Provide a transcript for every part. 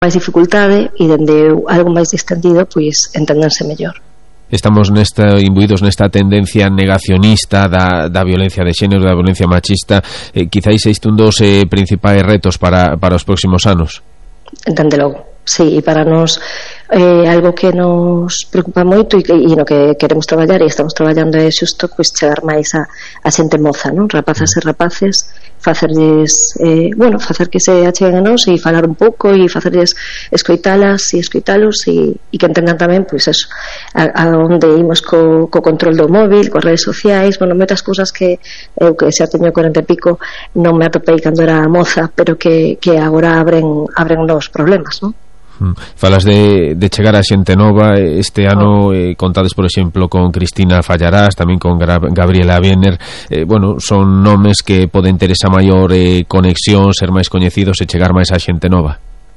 máis dificultade e dende algo máis distendido pois entendense mellor. Estamos imbuídos nesta tendencia negacionista da violencia de xénero, da violencia machista. Quizáis este un dos principais retos para os próximos anos. Dende logo, sí, e para nós algo que nos preocupa moito e no que queremos traballar e estamos traballando é xusto pois chegar máis a xente moza, non? Rapazas e rapaces, facerlles facer que se acheguen a nós e falar un pouco e facerlles escoitalas e escoitalos e que entendan tamén pois eso, a onde imos co control do móvil, coas redes sociais, moitas cousas que eu que xa teño 40 e pico non me atopei cando era moza, pero que agora abren novos problemas, non? Falas de chegar a xente nova. Este ano contades, por exemplo, con Cristina Fallarás, tamén con Gabriela Wiener. Son nomes que poden ter esa maior conexión, ser máis coñecidos e chegar máis a xente nova.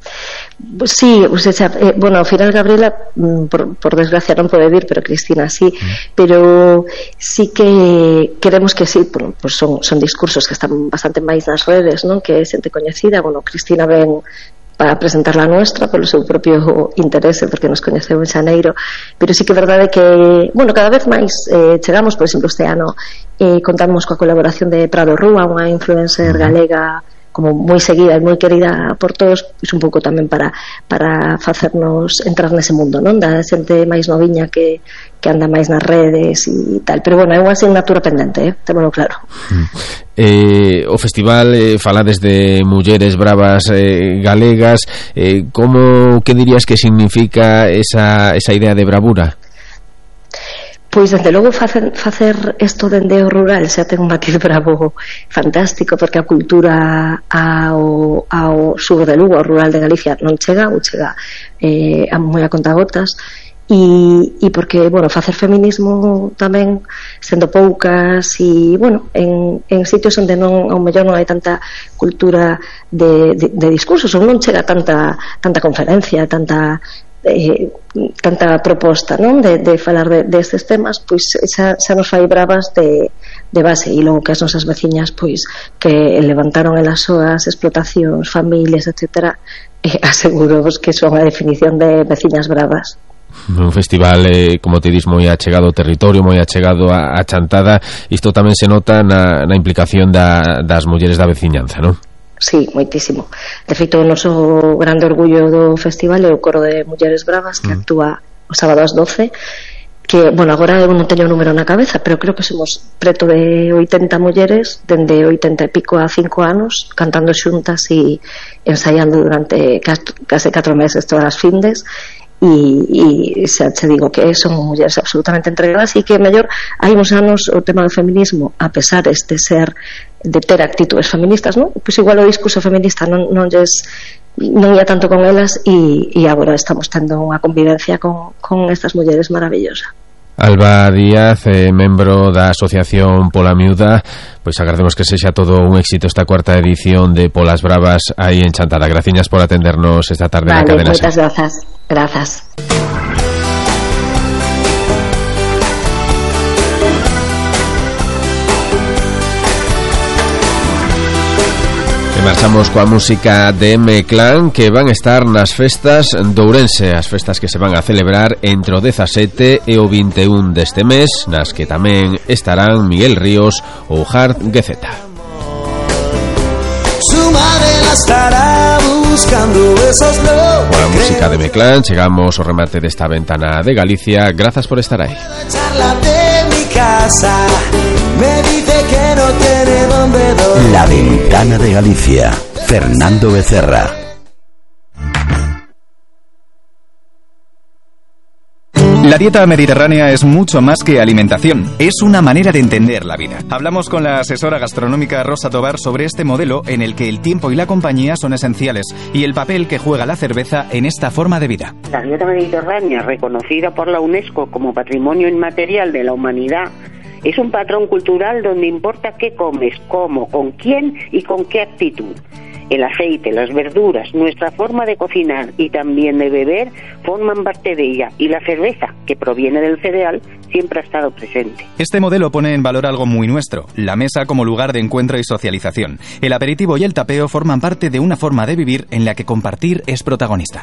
Sí, ao final Gabriela por desgracia non pode vir, pero Cristina sí, pero sí que queremos que sí, pues son discursos que están bastante máis nas redes, non? Que é xente coñecida. Cristina ven para presentar la nuestra polo seu propio interese, porque nos coñeceu en xaneiro, pero sí que é verdade que cada vez máis chegamos, por exemplo, este ano contamos coa colaboración de Prado Rúa, unha influencer galega como moi seguida e moi querida por todos, pois un pouco tamén para facernos entrar nese mundo, non? Da xente máis noviña que anda máis nas redes e tal, pero é unha asignatura pendente, témolo claro. O festival falades de mulleres bravas galegas. Que dirías que significa esa idea de bravura? Pois, desde logo, facer isto dende o rural xa ten un matiz bravo fantástico, porque a cultura ao sur de Lugo, ao rural de Galicia, non chega, ou chega moi a contagotas, e porque, facer feminismo tamén sendo poucas e, en sitios onde ao mellor non hai tanta cultura de discursos, ou non chega tanta conferencia, tanta proposta, non? De falar destes temas, pois xa nos fai bravas de base. E logo que as nosas veciñas pois que levantaron elas súas explotacións, familias, etcétera, aseguros que son a definición de veciñas bravas. Un festival, como te dis, moi achegado ao territorio, moi achegado a Chantada. Isto tamén se nota na implicación das mulleres da veciñanza, non? Sí, moitísimo. De feito, o noso grande orgullo do festival é o coro de Mulleres Bravas, que actúa o sábado ás 12, que, agora eu non teño o número na cabeza, pero creo que somos preto de 80 mulleres, dende 80 e pico a 5 anos, cantando xuntas e ensaiando durante case 4 meses todas as findes, e xa te digo que son mulleres absolutamente entregadas, e que mellor hai uns anos o tema do feminismo, a pesar de ter actitudes feministas, non? Pois igual o discurso feminista non ia tanto con elas, e agora estamos tendo unha convivencia con estas mulleres maravillosa. Alba Díaz, membro da Asociación Pola Miúda, pois agradecemos que sexa todo un éxito esta cuarta edición de Polas Bravas aí en Chantada. Graciñas por atendernos esta tarde na cadena. Moitas grazas. Marchamos coa música de M-Clan, que van estar nas festas de Ourense, as festas que se van a celebrar entre o 17 e o 21 deste mes, nas que tamén estarán Miguel Ríos ou Hard Gezeta. Coa música de M-Clan chegamos ao remate desta ventana de Galicia. Grazas por estar aí. Me dice que no tiene dónde dormir. La ventana de Galicia. Fernando Becerra. La dieta mediterránea es mucho más que alimentación, es una manera de entender la vida. Hablamos con la asesora gastronómica Rosa Tobar sobre este modelo en el que el tiempo y la compañía son esenciales y el papel que juega la cerveza en esta forma de vida. La dieta mediterránea, reconocida por la UNESCO como Patrimonio Inmaterial de la Humanidad, es un patrón cultural donde importa qué comes, cómo, con quién y con qué actitud. El aceite, las verduras, nuestra forma de cocinar y también de beber forman parte de ella, y la cerveza, que proviene del cereal, siempre ha estado presente. Este modelo pone en valor algo muy nuestro, la mesa como lugar de encuentro y socialización. El aperitivo y el tapeo forman parte de una forma de vivir en la que compartir es protagonista.